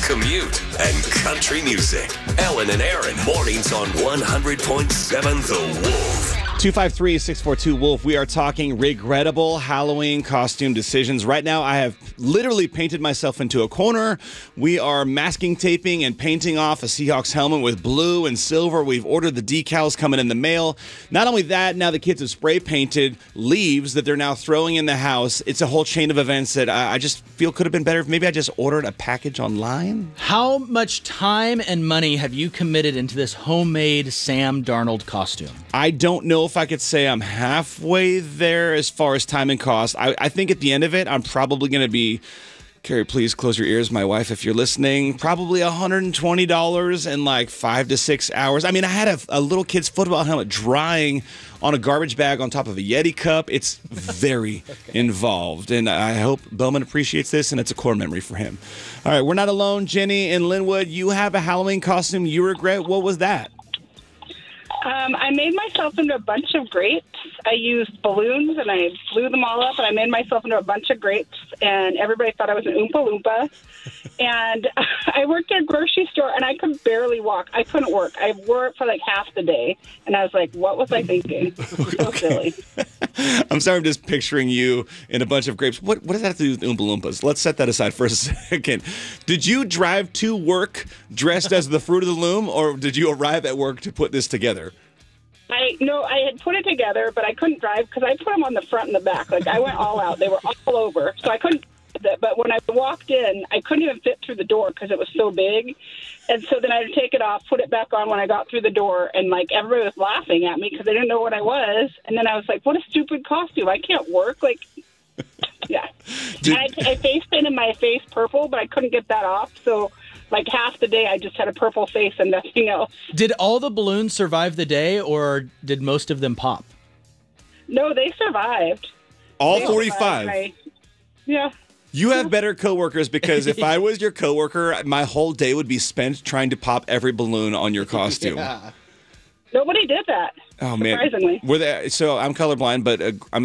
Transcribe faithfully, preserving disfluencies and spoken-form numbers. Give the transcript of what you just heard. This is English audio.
commute, and country music. Ellen and Aaron, mornings on one hundred point seven The Wolf. two five three, six four two, Wolf. We are talking regrettable Halloween costume decisions. Right now, I have literally painted myself into a corner. We are masking taping and painting off a Seahawks helmet with blue and silver. We've ordered the decals coming in the mail. Not only that, now the kids have spray painted leaves that they're now throwing in the house. It's a whole chain of events that I, I just feel could have been better if maybe I just ordered a package online. How much time and money have you committed into this homemade Sam Darnold costume? I don't know if I could say I'm halfway there as far as time and cost. I, I think at the end of it, I'm probably going to be, Carrie, please close your ears, my wife, if you're listening, probably one hundred twenty dollars in like five to six hours. I mean, I had a, a little kid's football helmet drying on a garbage bag on top of a Yeti cup. It's very okay. involved, and I hope Bowman appreciates this, and it's a core memory for him. All right, we're not alone. Jenny in Linwood, you have a Halloween costume you regret. What was that? Um, I made myself into a bunch of grapes. I used balloons, and I blew them all up, and I made myself into a bunch of grapes, and everybody thought I was an Oompa Loompa. And I worked at a grocery store, and I could barely walk. I couldn't work. I wore it for like half the day, and I was like, what was I thinking? So silly. I'm sorry, I'm just picturing you in a bunch of grapes. What, what does that have to do with Oompa Loompas? Let's set that aside for a second. Did you drive to work dressed as the Fruit of the Loom, or did you arrive at work to put this together? I no, I had put it together, but I couldn't drive because I put them on the front and the back. Like, I went all out. They were all over, so I couldn't. But when I walked in, I couldn't even fit through the door because it was so big. And so then I had to take it off, put it back on when I got through the door, and, like, everybody was laughing at me because they didn't know what I was. And then I was like, what a stupid costume. I can't work. Like, yeah. Did- I, I face painted my face purple, but I couldn't get that off, so... Like half the day, I just had a purple face and nothing else. Did all the balloons survive the day, or did most of them pop? No, they survived. All they forty-five? Survived. I, yeah. You have better coworkers, because if I was your coworker, my whole day would be spent trying to pop every balloon on your costume. Yeah. Nobody did that. Oh, man. Surprisingly. Were they, so I'm colorblind, but uh, I'm